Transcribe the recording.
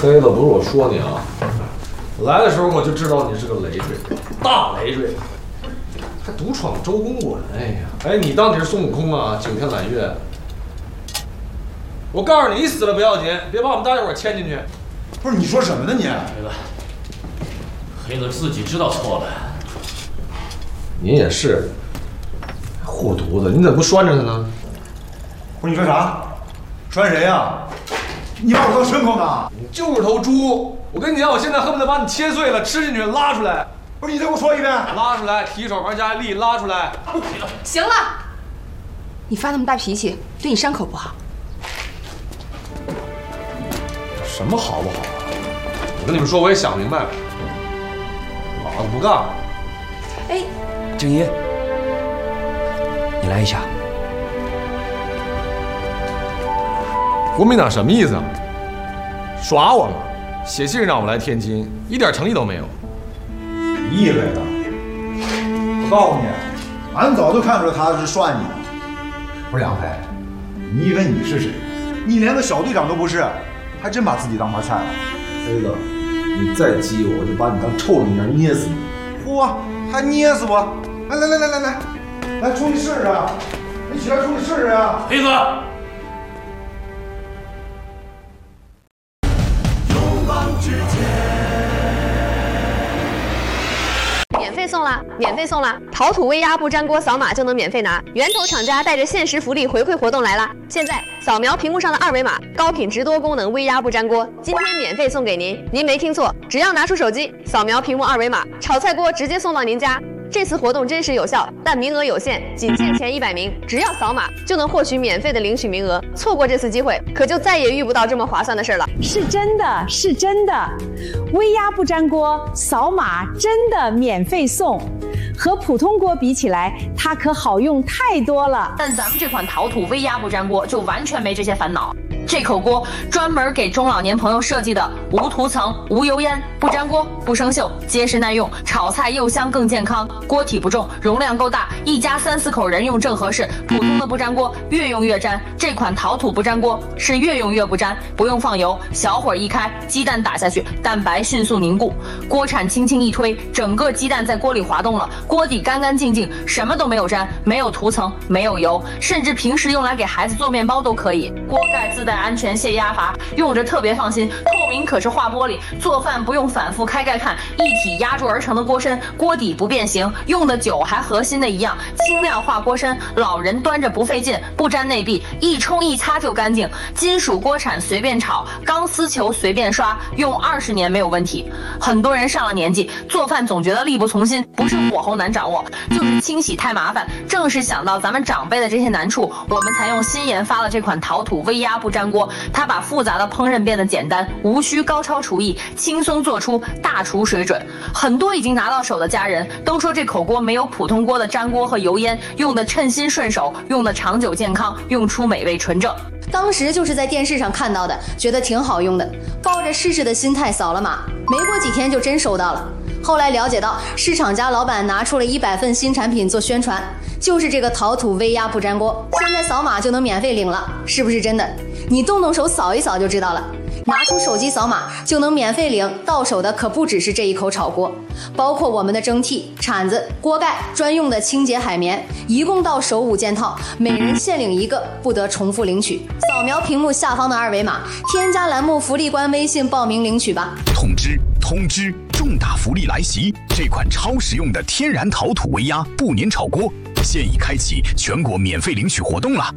黑子，不是我说你啊，来的时候我就知道你是个累赘，大累赘，还独闯周公馆。哎呀，哎，你当你是孙悟空啊？9天揽月。我告诉你，你死了不要紧，别把我们大家伙牵进去。 不是你说什么呢你？ 黑子自己知道错了。 你也是，护犊子，你怎么不拴着他呢？ 不是你说啥？拴谁呀？你把我当牲口呢？ 你就是头猪！我跟你讲，我现在恨不得把你切碎了吃进去，拉出来。 不是你再给我说一遍。 拉出来，提手旁加力，拉出来。 行了，你发那么大脾气，对你伤口不好。 什么好不好啊？我跟你们说，我也想明白了，老子不干了。 哎， 静怡，你来一下。 国民党什么意思啊？耍我吗？写信让我来天津，一点诚意都没有。 你以为呢？我告诉你，俺早就看出来他是涮你。不是梁飞，你以为你是谁？你连个小队长都不是，还真把自己当盘菜了。 黑子，你再激我，我就把你当臭冷面捏死你！ 嚯，还捏死我！来，出去试试啊！你起来出去试试啊！ 黑子。 免费送啦！免费送啦！陶土微压不粘锅，扫码就能免费拿。源头厂家带着限时福利回馈活动来啦！现在扫描屏幕上的2维码，高品质多功能微压不粘锅，今天免费送给您。您没听错，只要拿出手机，扫描屏幕2维码，炒菜锅直接送到您家。这次活动真实有效，但名额有限，仅限前100名，只要扫码就能获取免费的领取名额。错过这次机会，可就再也遇不到这么划算的事了。 是真的，是真的，微压不粘锅，扫码真的免费送。和普通锅比起来，它可好用太多了。 但咱们这款陶土微压不粘锅就完全没这些烦恼。这口锅专门给中老年朋友设计的，无涂层、无油烟，不粘锅、不生锈，结实耐用，炒菜又香更健康。锅体不重，容量够大，一家3、4口人用正合适。普通的不粘锅越用越粘，这款陶土不粘锅是越用越不粘，不用放油，小火一开，鸡蛋打下去，蛋白迅速凝固，锅铲轻轻一推，整个鸡蛋在锅里滑动了，锅底干干净净，什么都没有粘，没有涂层，没有油，甚至平时用来给孩子做面包都可以。锅盖自带安全泄压阀，用着特别放心，透明可视化玻璃，做饭不用反复开盖看，一体压铸而成的锅身，锅底不变形，用的久还和新的一样，轻量化锅身，老人端着不费劲，不粘内壁，一冲一擦就干净。金属锅铲随便炒，钢丝球随便刷，用20年没有问题。很多人上了年纪，做饭总觉得力不从心，不是火候难掌握，就是清洗太麻烦。正是想到咱们长辈的这些难处，我们才用新研发了这款陶土微压不粘锅。它把复杂的烹饪变得简单，无需高超厨艺，轻松做出大厨水准。很多已经拿到手的家人都说这口锅没有普通锅的粘锅和油烟，用的称心顺手，用的长久健康，用出美味纯正。 当时就是在电视上看到的，觉得挺好用的，抱着试试的心态扫了码，没过几天就真收到了。后来了解到，市场家老板拿出了100份新产品做宣传，就是这个陶土微压不粘锅，现在扫码就能免费领了，是不是真的？你动手扫一扫就知道了。拿出手机扫码就能免费领，到手的可不只是这一口炒锅，包括我们的蒸屉、铲子、锅盖、专用的清洁海绵，一共到手5件套，每人限领1个，不得重复领取。扫描屏幕下方的2维码，添加栏目福利官微信报名领取吧。 通知！重大福利来袭！这款超实用的天然陶土微压不粘炒锅现已开启全国免费领取活动了。